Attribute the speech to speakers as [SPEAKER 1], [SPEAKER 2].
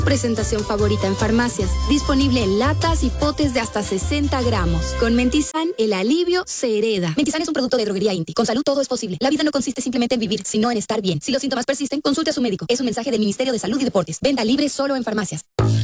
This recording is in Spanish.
[SPEAKER 1] Presentación favorita en farmacias. Disponible en latas y potes de hasta 60 gramos. Con Mentizan, el alivio se hereda. Mentizan es un producto de droguería Inti. Con salud todo es posible. La vida no consiste simplemente en vivir, sino en estar bien. Si los síntomas persisten, consulte a su médico. Es un mensaje del Ministerio de Salud y Deportes. Venta libre solo en farmacias.